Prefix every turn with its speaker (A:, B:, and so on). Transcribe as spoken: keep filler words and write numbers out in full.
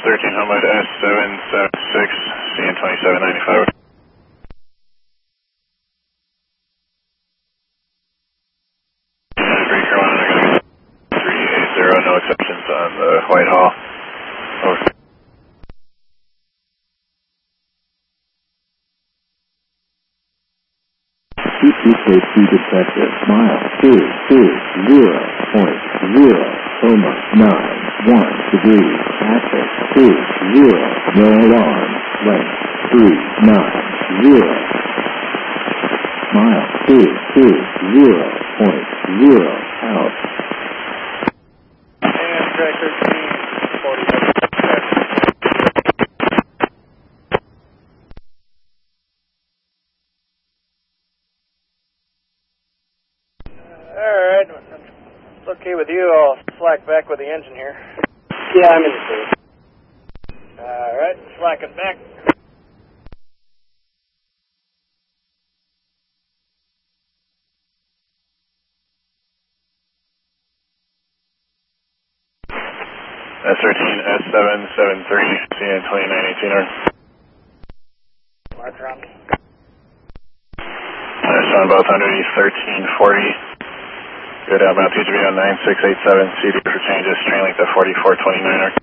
A: thirteen Humboldt S seven seven six, C N twenty-seven ninety-five. Breaker one, three eight zero, no exceptions on the Whitehall. Over.
B: C P K T detective, mile two two zero point zero, coma nine one degrees, access two zero, no alarm, length three nine zero, mile two two zero point zero, out.
C: And track thirteen, forty. Alright, if it's okay with you, I'll slack back with the engine here.
D: Yeah, I'm in the clear.
C: Alright, slacking back.
A: S thirteen S seven seven three, C N twenty-nine eighteen, or.
C: Mark around.
A: Nice on both underneath thirteen forty. Good outbound T G V on nine six eight seven, C D for changes, train length of forty-four twenty-nine, or.